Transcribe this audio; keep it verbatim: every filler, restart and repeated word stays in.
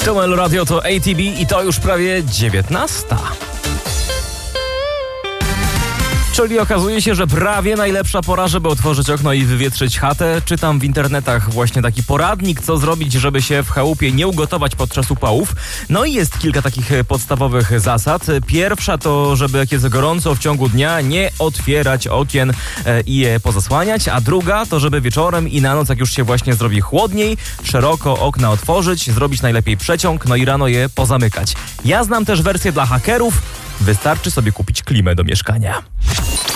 To Elo Radio, to A T B i to już prawie dziewiętnasta. Czyli okazuje się, że prawie najlepsza pora, żeby otworzyć okno i wywietrzyć chatę. Czytam w internetach właśnie taki poradnik, co zrobić, żeby się w chałupie nie ugotować podczas upałów. No i jest kilka takich podstawowych zasad. Pierwsza to, żeby jak jest gorąco w ciągu dnia, nie otwierać okien e, i je pozasłaniać. A druga to, żeby wieczorem i na noc, jak już się właśnie zrobi chłodniej, szeroko okna otworzyć, zrobić najlepiej przeciąg, no i rano je pozamykać. Ja znam też wersję dla hakerów. Wystarczy sobie kupić klimę do mieszkania.